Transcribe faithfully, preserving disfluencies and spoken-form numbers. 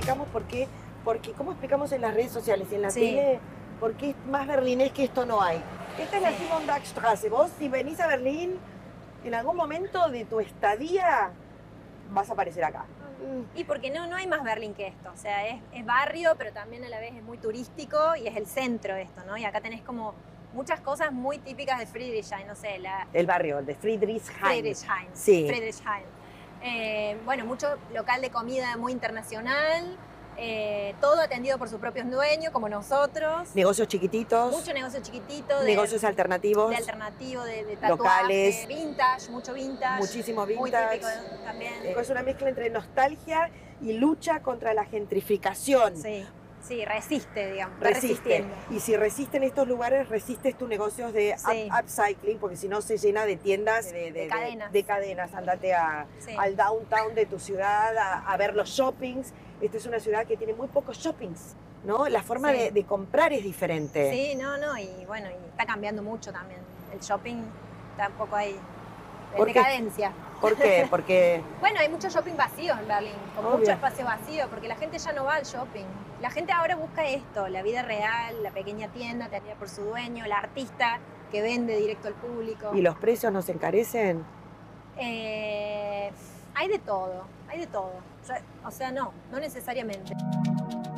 explicamos por qué, porque cómo explicamos en las redes sociales y en la Sí. tele, por qué es más berlinés que esto no hay. Esta es la Sí. Simon Dachstraße. Vos, si venís a Berlín, en algún momento de tu estadía, vas a aparecer acá. Y porque no, no hay más Berlín que esto, o sea, es, es barrio, pero también a la vez es muy turístico y es el centro esto, ¿no? Y acá tenés como muchas cosas muy típicas de Friedrichshain, no sé, la El barrio, el de Friedrichshain. Friedrichshain. Sí. Friedrichshain. Eh, bueno, mucho local de comida muy internacional, eh, todo atendido por sus propios dueños, como nosotros. Negocios chiquititos. Mucho negocio chiquitito. De, negocios alternativos. De alternativo, de, de tatuaje. Locales. Vintage, mucho vintage. Muchísimo vintage. Muy típico también. Eh, es una mezcla entre nostalgia y lucha contra la gentrificación. Sí. Sí, resiste, digamos. Resiste. Y si resisten estos lugares, resistes tus negocios de sí. up, upcycling, porque si no se llena de tiendas, de, de, de cadenas. De, de cadenas. Andate a, sí. al downtown de tu ciudad, a, a ver los shoppings. Esta es una ciudad que tiene muy pocos shoppings, ¿no? La forma sí. de, de comprar es diferente. Sí, no, no, y bueno, y está cambiando mucho también. El shopping tampoco hay de decadencia. ¿Por qué? Porque... Bueno, hay mucho shopping vacío en Berlín, con Obvio. mucho espacio vacío, porque la gente ya no va al shopping. La gente ahora busca esto, la vida real, la pequeña tienda atendida por su dueño, el artista que vende directo al público. ¿Y los precios no se encarecen? Eh, hay de todo, hay de todo. O sea, no, no necesariamente.